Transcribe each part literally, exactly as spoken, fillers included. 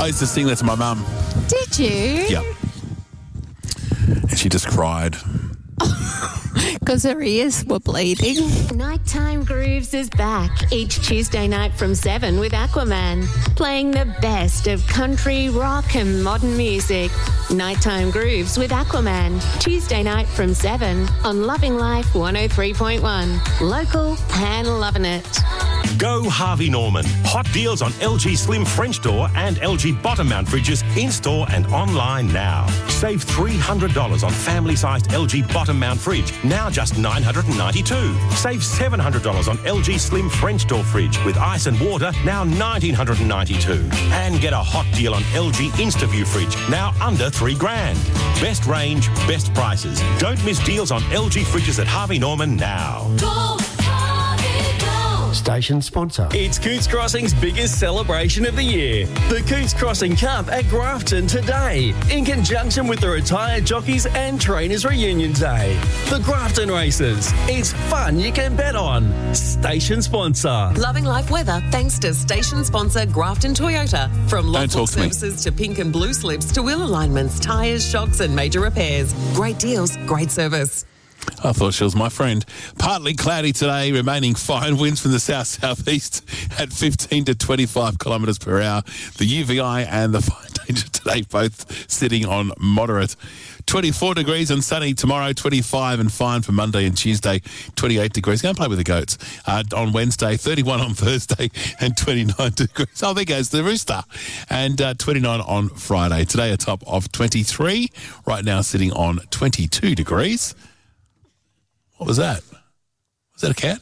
I used to sing that to my mum. Did you? Yeah. And she just cried. Because her ears were bleeding. Nighttime Grooves is back each Tuesday night from seven with Aquaman, playing the best of country, rock and modern music. Nighttime Grooves with Aquaman, Tuesday night from seven on Loving Life one oh three point one. Local and loving it. Go Harvey Norman. Hot deals on L G Slim French door and L G bottom mount fridges in-store and online now. Save three hundred dollars on family-sized L G bottom mount fridge, now just nine hundred ninety-two dollars. Save seven hundred dollars on L G Slim French door fridge with ice and water, now one thousand nine hundred ninety-two dollars. And get a hot deal on L G InstaView fridge, now under three grand. Best range, best prices. Don't miss deals on L G fridges at Harvey Norman now. Go! Station sponsor. It's Cootes Crossing's biggest celebration of the year. The Cootes Crossing Cup at Grafton today, in conjunction with the Retired Jockeys and Trainers Reunion Day. The Grafton Races. It's fun you can bet on. Station sponsor. Loving life weather thanks to station sponsor Grafton Toyota. From logbook services to pink and blue slips to wheel alignments, tyres, shocks and major repairs. Great deals, great service. I thought she was my friend. Partly cloudy today, remaining fine winds from the south-southeast at fifteen to twenty-five kilometres per hour. The U V I and the fine danger today both sitting on moderate. twenty-four degrees and sunny tomorrow, twenty-five and fine for Monday and Tuesday, twenty-eight degrees. Go and play with the goats. Uh, on Wednesday, thirty-one on Thursday and twenty-nine degrees. Oh, there goes the rooster. And uh, twenty-nine on Friday. Today a top of twenty-three. Right now sitting on twenty-two degrees. What was that? Was that a cat?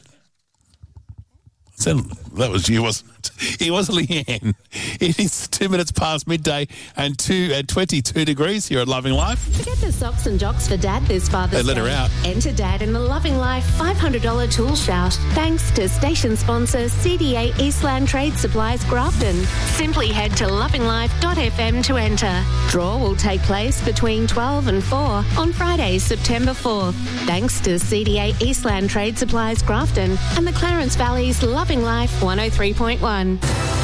That was you, wasn't it? It was Leanne. It is two minutes past midday and two at twenty-two degrees here at Loving Life. Forget the socks and jocks for Dad this Father's They let her Day. out. Enter Dad in the Loving Life five hundred dollars tool shout thanks to station sponsor C D A Eastland Trade Supplies Grafton. Simply head to loving life dot f m to enter. Draw will take place between twelve and four on Friday, September fourth. Thanks to C D A Eastland Trade Supplies Grafton and the Clarence Valley's Loving Life one oh three point one.